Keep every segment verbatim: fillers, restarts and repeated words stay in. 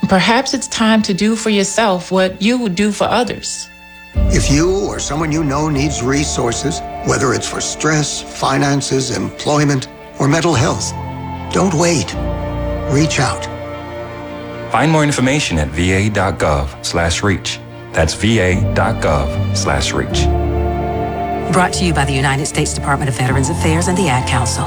perhaps it's time to do for yourself what you would do for others. If you or someone you know needs resources, whether it's for stress, finances, employment, or mental health, don't wait. Reach out. Find more information at va.gov slash reach. That's va.gov slash reach. Brought to you by the United States Department of Veterans Affairs and the Ad Council.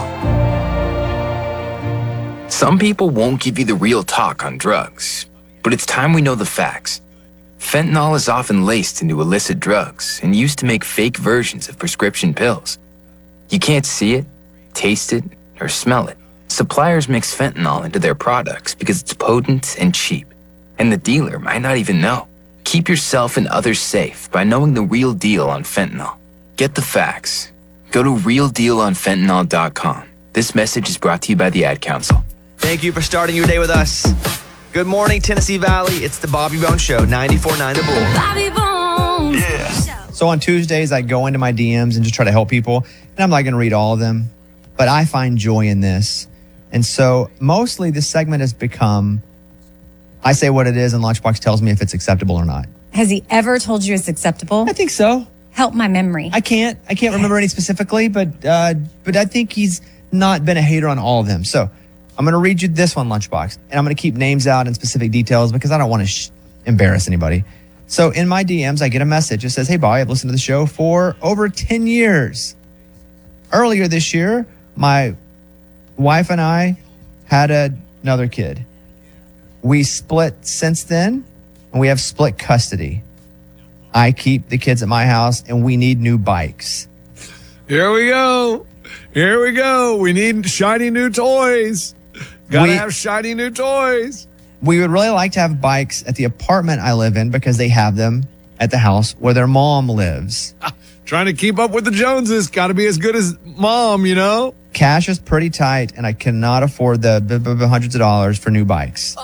Some people won't give you the real talk on drugs, but it's time we know the facts. Fentanyl is often laced into illicit drugs and used to make fake versions of prescription pills. You can't see it, taste it, or smell it. Suppliers mix fentanyl into their products because it's potent and cheap, and the dealer might not even know. Keep yourself and others safe by knowing the real deal on fentanyl. Get the facts. Go to real deal on fentanyl dot com. This message is brought to you by the Ad Council. Thank you for starting your day with us. Good morning, Tennessee Valley. It's the Bobby Bones Show, ninety-four point nine The Bull. Bobby Bones. Yeah. So on Tuesdays, I go into my D Ms and just try to help people. And I'm not going to read all of them, but I find joy in this. And so mostly this segment has become, I say what it is and Lunchbox tells me if it's acceptable or not. Has he ever told you it's acceptable? I think so. Help my memory. I can't. I can't remember any specifically, but uh, but I think he's not been a hater on all of them. So I'm going to read you this one, Lunchbox, and I'm going to keep names out and specific details because I don't want to sh- embarrass anybody. So in my D Ms, I get a message. It says, hey, Bobby, I've listened to the show for over ten years. Earlier this year, my wife and I had a, another kid. We split since then, and we have split custody. I keep the kids at my house, and we need new bikes. Here we go. Here we go. We need shiny new toys. Gotta We- have shiny new toys. We would really like to have bikes at the apartment I live in because they have them at the house where their mom lives. Trying to keep up with the Joneses. Got to be as good as mom, you know? Cash is pretty tight, and I cannot afford the b- b- b- hundreds of dollars for new bikes.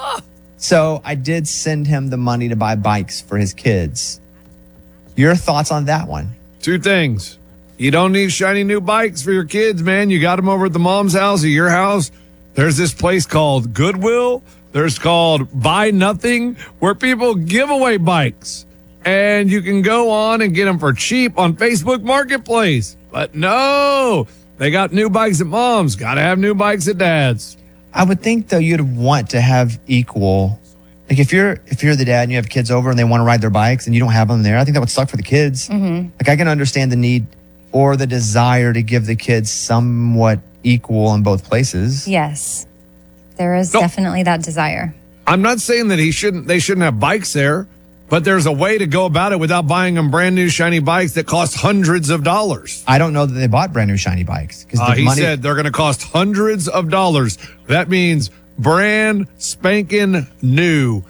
So I did send him the money to buy bikes for his kids. Your thoughts on that one? Two things. You don't need shiny new bikes for your kids, man. You got them over at the mom's house or your house. There's this place called Goodwill. There's called Buy Nothing, where people give away bikes. And you can go on and get them for cheap on Facebook Marketplace. But no, they got new bikes at mom's. Got to have new bikes at dad's. I would think, though, you'd want to have equal. Like if you're if you're the dad and you have kids over and they want to ride their bikes and you don't have them there, I think that would suck for the kids. Mm-hmm. Like I can understand the need or the desire to give the kids somewhat equal in both places. Yes. There is No. definitely that desire. I'm not saying that he shouldn't. They shouldn't have bikes there, but there's a way to go about it without buying them brand new shiny bikes that cost hundreds of dollars. I don't know that they bought brand new shiny bikes because Uh, the he money. said they're going to cost hundreds of dollars. That means brand spanking new.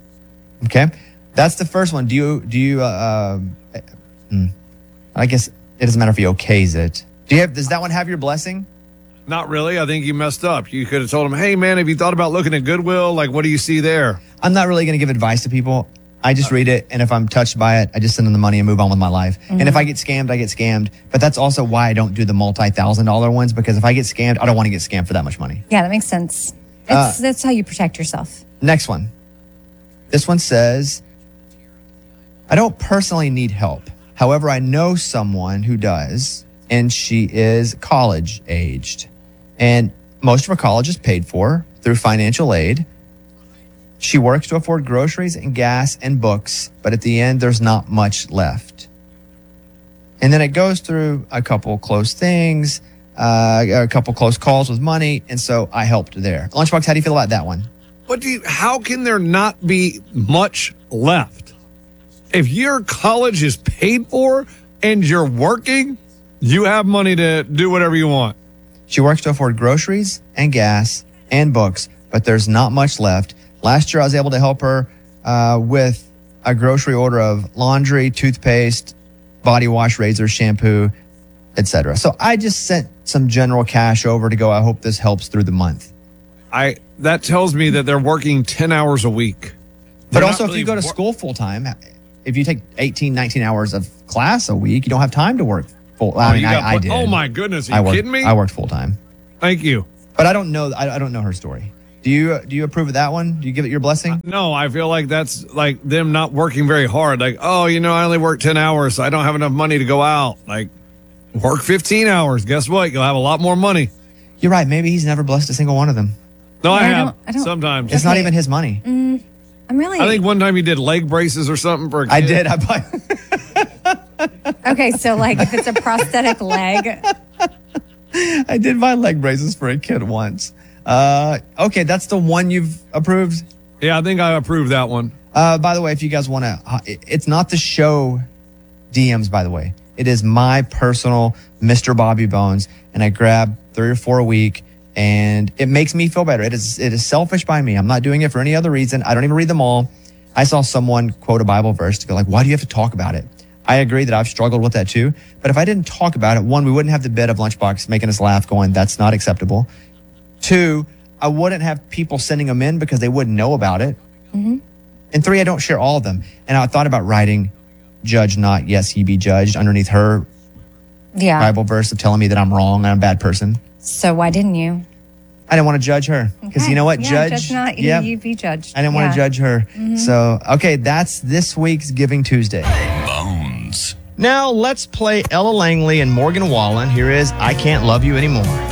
Okay, that's the first one. Do you do you? Uh, uh, hmm. I guess it doesn't matter if he okays it. Do you have? Does that one have your blessing? Not really. I think you messed up. You could have told him, hey, man, have you thought about looking at Goodwill? Like, what do you see there? I'm not really going to give advice to people. I just read it, and if I'm touched by it, I just send them the money and move on with my life. Mm-hmm. And if I get scammed, I get scammed. But that's also why I don't do the multi-thousand dollar ones, because if I get scammed, I don't want to get scammed for that much money. Yeah, that makes sense. It's, Uh, that's how you protect yourself. Next one. This one says, I don't personally need help. However, I know someone who does, and she is college aged. And most of her college is paid for through financial aid. She works to afford groceries and gas and books, but at the end, there's not much left. And then it goes through a couple close things, uh, a couple close calls with money, and so I helped there. Lunchbox, how do you feel about that one? What do you, how can there not be much left? If your college is paid for and you're working, you have money to do whatever you want. She works to afford groceries and gas and books, but there's not much left. Last year, I was able to help her uh, with a grocery order of laundry, toothpaste, body wash, razor, shampoo, et cetera. So I just sent some general cash over to go, I hope this helps through the month. I that tells me that they're working ten hours a week. But They're also, not if you really go to wor- school full time, if you take eighteen, nineteen hours of class a week, you don't have time to work full. I Oh, mean, you I, got I put- did. Oh my goodness, are I you worked, kidding me? I worked full time. Thank you. But I don't know. I, I don't know her story. Do you do you approve of that one? Do you give it your blessing? No, I feel like that's like them not working very hard. Like, oh, you know, I only work ten hours, so I don't have enough money to go out. Like, work fifteen hours. Guess what? You'll have a lot more money. You're right. Maybe he's never blessed a single one of them. No, I Yeah, I have don't- I don't- sometimes. It's not Okay. even his money. Mm, I'm really I think one time he did leg braces or something for a kid. I did. I buy, okay. So, like, if it's a prosthetic leg, I did buy leg braces for a kid once. Uh, okay, that's the one you've approved. Yeah, I think I approved that one. Uh, by the way, if you guys want to, uh, it- it's not the show D Ms, by the way. It is my personal Mister Bobby Bones, and I grab three or four a week, and it makes me feel better. It is it is selfish by me. I'm not doing it for any other reason. I don't even read them all. I saw someone quote a Bible verse to go like, why do you have to talk about it? I agree that I've struggled with that too. But if I didn't talk about it, one, we wouldn't have the bit of Lunchbox making us laugh going, that's not acceptable. Two, I wouldn't have people sending them in because they wouldn't know about it. Mm-hmm. And three, I don't share all of them. And I thought about writing judge not, yes, ye be judged underneath her yeah. Bible verse of telling me that I'm wrong and I'm a bad person. So why didn't you? I didn't want to judge her because Okay. you know what? Yeah, judge, judge not, you, Yep. you be judged. I didn't want to Yeah. judge her. So, okay, that's this week's Giving Tuesday. Bones. Now let's play Ella Langley and Morgan Wallen. Here is I Can't Love You Anymore.